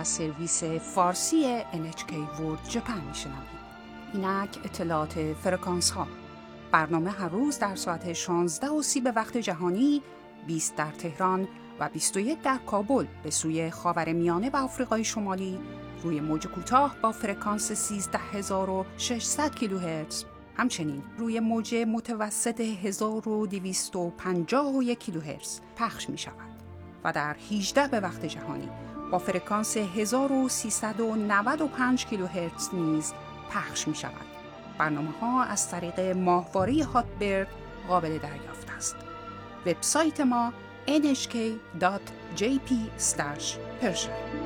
از سرویس فارسی NHK World Japan میشنوید. اینک اطلاعات فرکانس ها. برنامه هر روز در ساعت 16:30 به وقت جهانی، 20 در تهران و 21 در کابل به سوی خاورمیانه و آفریقای شمالی روی موج کوتاه با فرکانس 13600 کیلوهرتز، همچنین روی موج متوسط 1251 کیلوهرتز پخش می شود و در 18 به وقت جهانی با فرکانس 1395 کیلوهرتز نیز پخش می شود. برنامه ها از طریق ماهواره هاتبرد قابل دریافت است. وبسایت ما nhk.jp/persian